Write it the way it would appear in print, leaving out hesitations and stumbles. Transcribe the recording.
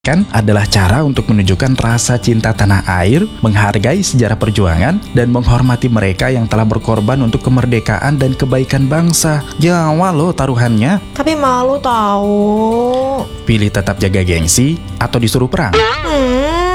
Kan adalah cara untuk menunjukkan rasa cinta tanah air, menghargai sejarah perjuangan, dan menghormati mereka yang telah berkorban untuk kemerdekaan dan kebaikan bangsa. Jawa loh taruhannya. Tapi malu tahu. Pilih tetap jaga gengsi atau disuruh perang?